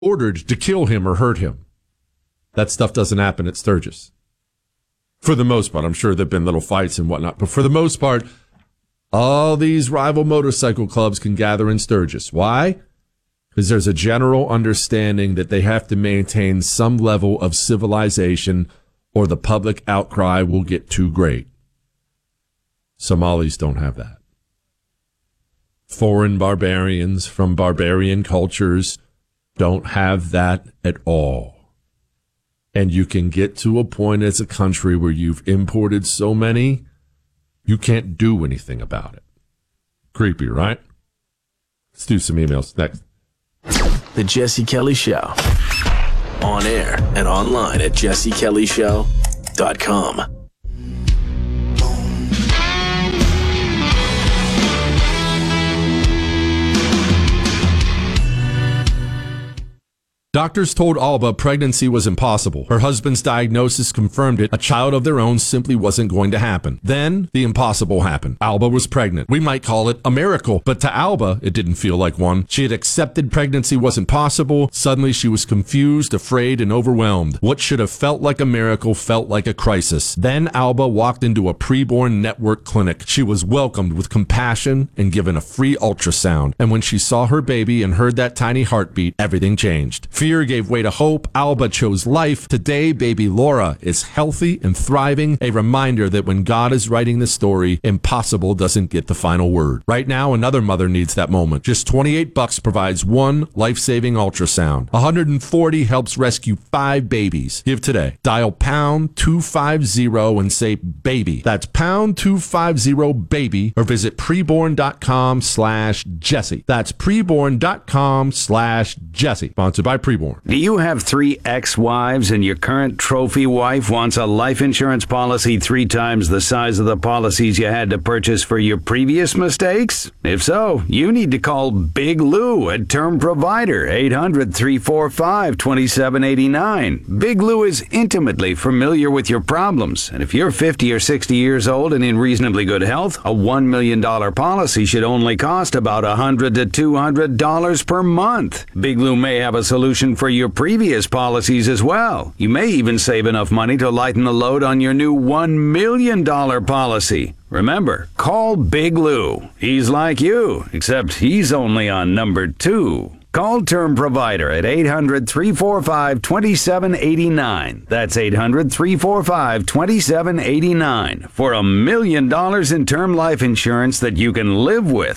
ordered to kill him or hurt him. That stuff doesn't happen at Sturgis. For the most part, I'm sure there have been little fights and whatnot, but for the most part, all these rival motorcycle clubs can gather in Sturgis. Why? Because there's a general understanding that they have to maintain some level of civilization or the public outcry will get too great. Somalis don't have that. Foreign barbarians from barbarian cultures don't have that at all. And you can get to a point as a country where you've imported so many, you can't do anything about it. Creepy, right? Let's do some emails next. The Jesse Kelly Show. On air and online at jessekellyshow.com. Doctors told Alba pregnancy was impossible. Her husband's diagnosis confirmed it. A child of their own simply wasn't going to happen. Then the impossible happened. Alba was pregnant. We might call it a miracle, but to Alba, it didn't feel like one. She had accepted pregnancy wasn't possible. Suddenly she was confused, afraid, and overwhelmed. What should have felt like a miracle felt like a crisis. Then Alba walked into a preborn network clinic. She was welcomed with compassion and given a free ultrasound. And when she saw her baby and heard that tiny heartbeat, everything changed. Fear gave way to hope. Alba chose life. Today, baby Laura is healthy and thriving, a reminder that when God is writing the story, impossible doesn't get the final word. Right now, another mother needs that moment. Just $28 provides one life-saving ultrasound. $140 helps rescue 5 babies. Give today. Dial pound 250 and say baby. That's pound 250 baby, or visit preborn.com/Jesse. That's preborn.com/Jesse. Sponsored by Preborn. Do you have 3 ex-wives and your current trophy wife wants a life insurance policy 3 times the size of the policies you had to purchase for your previous mistakes? If so, you need to call Big Lou at Term Provider, 800-345-2789. Big Lou is intimately familiar with your problems, and if you're 50 or 60 years old and in reasonably good health, a $1 million policy should only cost about $100 to $200 per month. Big Lou may have a solution for your previous policies as well. You may even save enough money to lighten the load on your new $1 million policy. Remember, call Big Lou. He's like you, except he's only on number 2. Call Term Provider at 800-345-2789. That's 800-345-2789 for $1 million in term life insurance that you can live with.